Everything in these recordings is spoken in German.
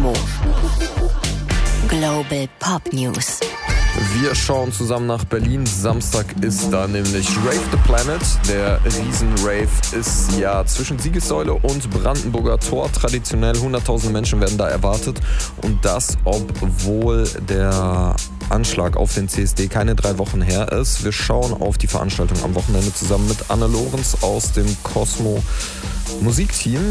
Cosmo. Global Pop News. Wir schauen zusammen nach Berlin. Samstag ist da nämlich Rave the Planet. Der Riesen-Rave ist ja zwischen Siegessäule und Brandenburger Tor. Traditionell 100.000 Menschen werden da erwartet. Und das, obwohl der Anschlag auf den CSD keine 3 Wochen her ist. Wir schauen auf die Veranstaltung am Wochenende zusammen mit Anne Lorenz aus dem Cosmo Musikteam.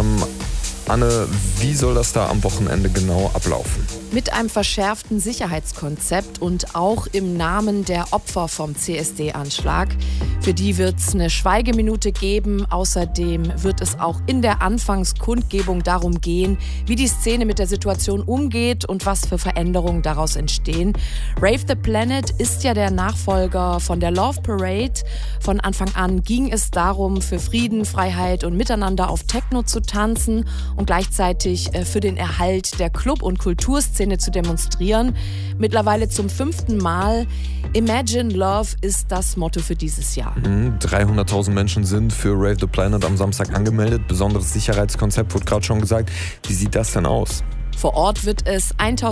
Anne, wie soll das da am Wochenende genau ablaufen? Mit einem verschärften Sicherheitskonzept und auch im Namen der Opfer vom CSD-Anschlag. Für die wird es eine Schweigeminute geben. Außerdem wird es auch in der Anfangskundgebung darum gehen, wie die Szene mit der Situation umgeht und was für Veränderungen daraus entstehen. Rave the Planet ist ja der Nachfolger von der Love Parade. Von Anfang an ging es darum, für Frieden, Freiheit und Miteinander auf Techno zu tanzen und gleichzeitig für den Erhalt der Club- und Kulturszene zu demonstrieren. Mittlerweile zum 5. Mal. Imagine Love ist das Motto für dieses Jahr. 300.000 Menschen sind für Rave the Planet am Samstag angemeldet. Besonderes Sicherheitskonzept wurde gerade schon gesagt. Wie sieht das denn aus? Vor Ort wird es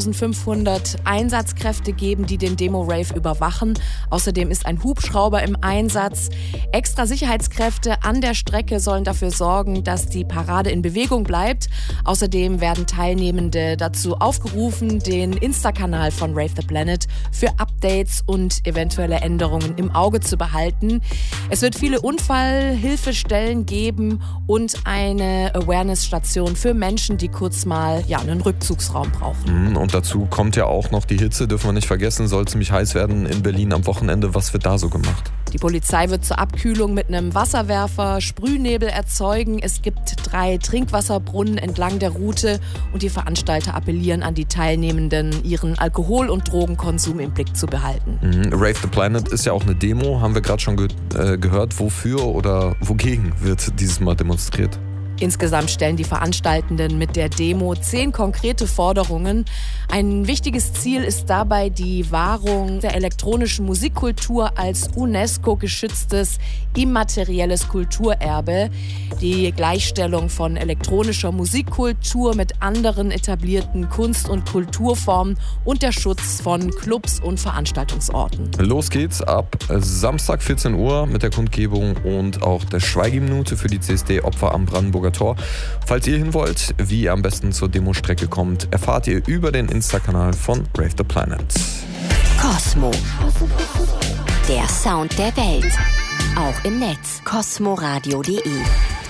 1.500 Einsatzkräfte geben, die den Demo-Rave überwachen. Außerdem ist ein Hubschrauber im Einsatz. Extra Sicherheitskräfte an der Strecke sollen dafür sorgen, dass die Parade in Bewegung bleibt. Außerdem werden Teilnehmende dazu aufgerufen, den Insta-Kanal von Rave the Planet für Updates und eventuelle Änderungen im Auge zu behalten. Es wird viele Unfallhilfestellen geben und eine Awareness-Station für Menschen, die kurz mal einen Rückzugsraum brauchen. Und dazu kommt ja auch noch die Hitze, dürfen wir nicht vergessen, soll ziemlich heiß werden in Berlin am Wochenende. Was wird da so gemacht? Die Polizei wird zur Abkühlung mit einem Wasserwerfer Sprühnebel erzeugen. Es gibt 3 Trinkwasserbrunnen entlang der Route und die Veranstalter appellieren an die Teilnehmenden, ihren Alkohol- und Drogenkonsum im Blick zu behalten. Rave the Planet ist ja auch eine Demo, haben wir gerade schon gehört. Wofür oder wogegen wird dieses Mal demonstriert? Insgesamt stellen die Veranstaltenden mit der Demo 10 konkrete Forderungen. Ein wichtiges Ziel ist dabei die Wahrung der elektronischen Musikkultur als UNESCO-geschütztes immaterielles Kulturerbe, die Gleichstellung von elektronischer Musikkultur mit anderen etablierten Kunst- und Kulturformen und der Schutz von Clubs und Veranstaltungsorten. Los geht's ab Samstag 14 Uhr mit der Kundgebung und auch der Schweigeminute für die CSD-Opfer am Brandenburger Tor. Falls ihr hin wollt, wie ihr am besten zur Demostrecke kommt, erfahrt ihr über den Insta-Kanal von Rave the Planet. Cosmo. Der Sound der Welt. Auch im Netz. cosmoradio.de